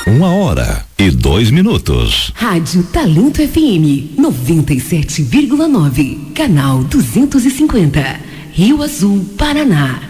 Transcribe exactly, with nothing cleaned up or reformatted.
Uma hora e dois minutos. Rádio Talento F M noventa e sete vírgula nove, canal duzentos e cinquenta, Rio Azul, Paraná.